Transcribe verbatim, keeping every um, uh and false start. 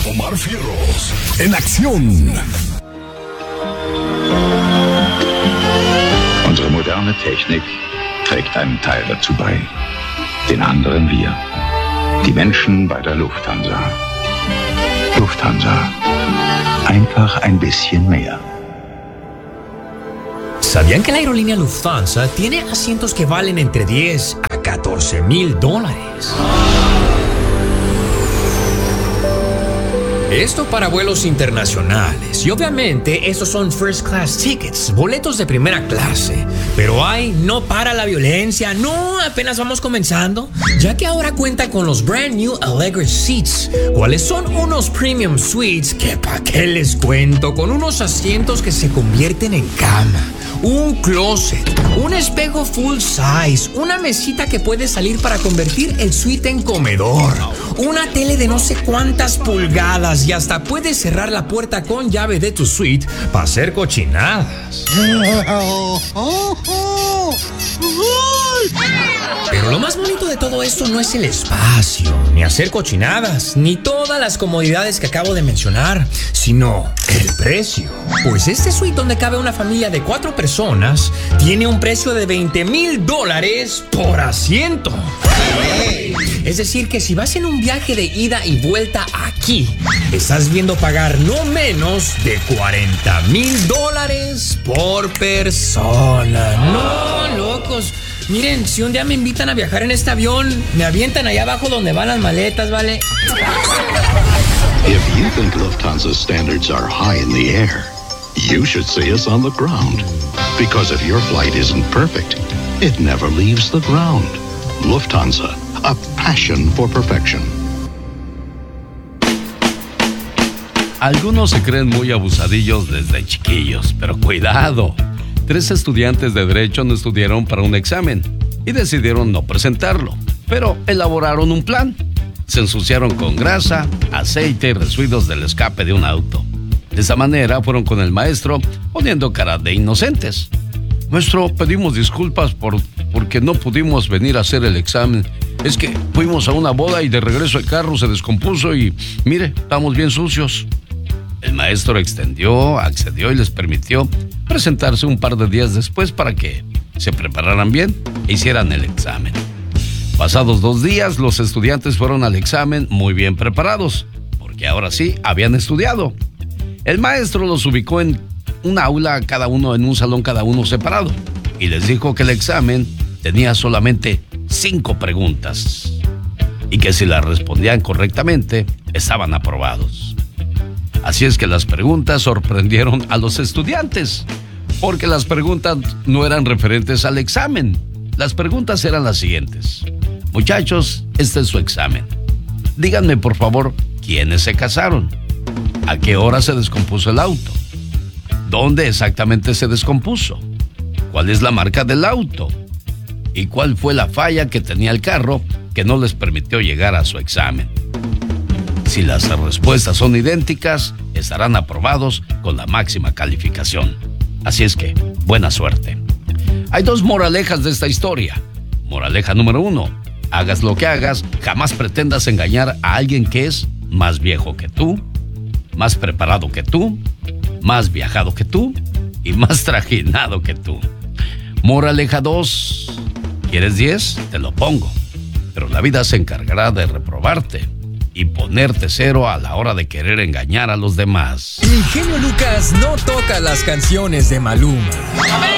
Omar Fierros, en acción. Unsere moderne Technik trägt einen Teil dazu bei. Den anderen wir. Die Menschen bei der Lufthansa. Lufthansa. Einfach ein bisschen mehr. ¿Sabían que la aerolínea Lufthansa tiene asientos que valen entre diez a catorce mil dólares? Esto para vuelos internacionales. Y obviamente estos son first class tickets, boletos de primera clase. Pero ay, no para la violencia. No, apenas vamos comenzando. Ya que ahora cuenta con los brand new Allegra Seats, cuales son unos premium suites que pa' qué les cuento, con unos asientos que se convierten en cama, un closet, un espejo full size, una mesita que puede salir para convertir el suite en comedor, una tele de no sé cuántas pulgadas y hasta puedes cerrar la puerta con llave de tu suite para hacer cochinadas. Pero lo más bonito de todo esto no es el espacio, ni hacer cochinadas, ni todas las comodidades que acabo de mencionar, sino el precio. Pues este suite donde cabe una familia de cuatro personas tiene un precio de veinte mil dólares por asiento. Es decir, que si vas en un viaje de ida y vuelta aquí, estás viendo pagar no menos de cuarenta mil dólares por persona. No, locos. Miren, si un día me invitan a viajar en este avión, me avientan allá abajo donde van las maletas, ¿vale? If you think Lufthansa's standards are high in the air, you should see us on the ground. Because if your flight isn't perfect, it never leaves the ground. Lufthansa, a passion for perfection. Algunos se creen muy abusadillos desde chiquillos, pero cuidado. Tres estudiantes de Derecho no estudiaron para un examen y decidieron no presentarlo, pero elaboraron un plan. Se ensuciaron con grasa, aceite y residuos del escape de un auto. De esa manera fueron con el maestro poniendo cara de inocentes. Maestro, pedimos disculpas por, porque no pudimos venir a hacer el examen. Es que fuimos a una boda y de regreso el carro se descompuso y, mire, estamos bien sucios. El maestro extendió, accedió y les permitió presentarse un par de días después para que se prepararan bien e hicieran el examen. Pasados dos días, los estudiantes fueron al examen muy bien preparados, porque ahora sí habían estudiado. El maestro los ubicó en un aula, cada uno en un salón, cada uno separado, y les dijo que el examen tenía solamente cinco preguntas y que si las respondían correctamente, estaban aprobados. Así es que las preguntas sorprendieron a los estudiantes, porque las preguntas no eran referentes al examen. Las preguntas eran las siguientes. Muchachos, este es su examen. Díganme, por favor, ¿quiénes se casaron? ¿A qué hora se descompuso el auto? ¿Dónde exactamente se descompuso? ¿Cuál es la marca del auto? ¿Y cuál fue la falla que tenía el carro que no les permitió llegar a su examen? Si las respuestas son idénticas, estarán aprobados con la máxima calificación. Así es que, buena suerte. Hay dos moralejas de esta historia. Moraleja número uno: hagas lo que hagas, jamás pretendas engañar a alguien que es más viejo que tú, más preparado que tú, más viajado que tú y más trajinado que tú. Moraleja dos: ¿quieres diez? Te lo pongo. Pero la vida se encargará de reprobarte y ponerte cero a la hora de querer engañar a los demás. El genio Lucas no toca las canciones de Maluma.